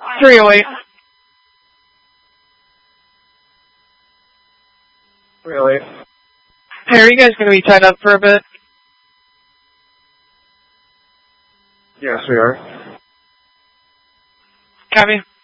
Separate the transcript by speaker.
Speaker 1: 308.
Speaker 2: 308.
Speaker 1: Hey, are you guys going to be tied up for a bit?
Speaker 2: Yes, we are.
Speaker 1: Copy.